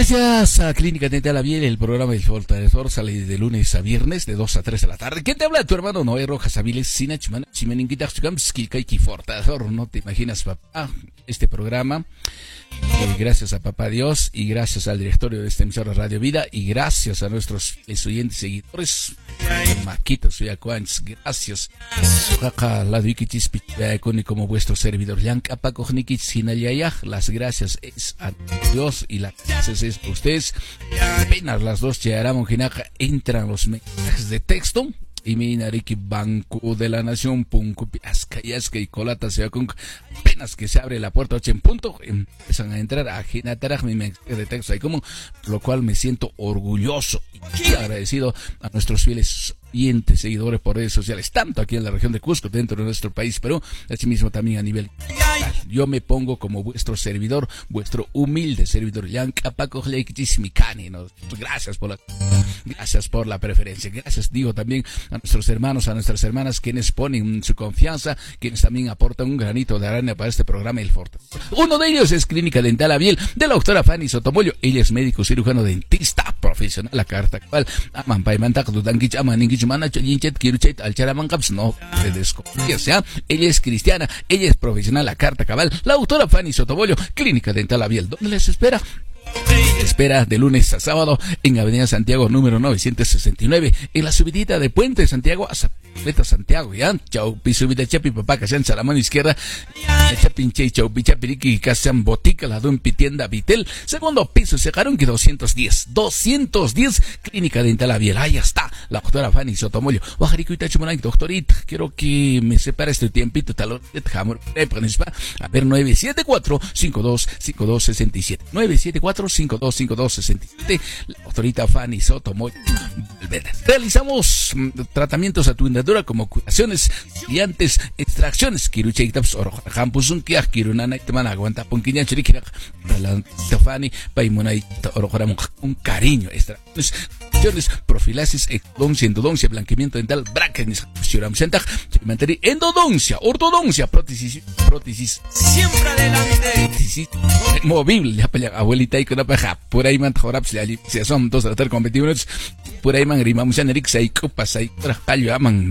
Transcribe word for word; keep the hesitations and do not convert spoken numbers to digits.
Gracias a Clínica Dental Aviel, el programa del Fortalecedor sale de lunes a viernes de dos a tres de la tarde. ¿Quién te habla? Tu hermano Noé Rojas Aviles, Sinachman, Chimeninguitaxukamskilkaiki Fortalecedor. No te imaginas, papá, este programa. Eh, gracias a Papá Dios y gracias al directorio de esta emisora Radio Vida y gracias a nuestros oyentes seguidores. Maquito, soy Acuans, gracias. Como vuestro servidor, las gracias es a Dios y las gracias es a ustedes. Apenas las dos entran los mensajes de texto. Y mi nariki Banco de la Nación, punco, piasca, yasca y colata, se va con apenas que se abre la puerta ocho en punto, empiezan a entrar a Ginataraj, mi mensaje de texto ahí como, lo cual me siento orgulloso y agradecido a nuestros fieles oyentes, seguidores por redes sociales, tanto aquí en la región de Cusco, dentro de nuestro país, pero asimismo también a nivel global. Yo me pongo como vuestro servidor, vuestro humilde servidor, gracias por la, gracias por la preferencia, gracias digo también a nuestros hermanos, a nuestras hermanas, quienes ponen su confianza, quienes también aportan un granito de arena para este programa El Forte. Uno de ellos es Clínica Dental Aviel, de la doctora Fanny Sotomoyo. Ella es médico cirujano dentista profesional, la carta cual aman paimantak dudankich amaningich manacho yinchet kiruchet alcharamancaps, no te desconfíes, ¿eh? Ella es cristiana, ella es profesional, la carta cabal, la doctora Fanny Sotomoyo, Clínica Dental Aviel. ¿Dónde les espera? Espera de lunes a sábado en Avenida Santiago número novecientos sesenta y nueve, en la subidita de Puente de Santiago a Zapeta Santiago, ya. Chaupi, subida chapi, papá, que sean a la mano izquierda, chapinche, chaupi, chapiriqui, que sean botica, la dumpi, tienda Vitel, segundo piso, se dejaron que doscientos diez, doscientos diez, Clínica Dental Aviel, ahí está, la doctora Fanny Sotomoyo. Oajarico y tachumonay, doctorita, quiero que me separe este tiempito, talón, a ver, nueve siete cuatro, cinco dos cinco dos seis siete, nueve siete cuatro, cinco dos cinco dos seis siete, la doctorita Fanny Sotomoyo. Realizamos mm, tratamientos a tu dentadura como curaciones y antes extracciones. Kirucheitaps orojampuzun kiak kirunana itman aguanta punquiña chirikirak la Fanny paimunay orojaram un cariño. Extracciones, profilaxis, endodoncia, endodoncia, blanqueamiento dental, brackets, suram sentaj, manteri, endodoncia, ortodoncia, prótesis, prótesis, siempre adelante, prótesis movible, ya pelea abuelita y con la paja, por ahí man joraps le ali, si son dos a la tarde con veintiún minutos, por ahí man rimamos en eric, sai copas, sai para callo aman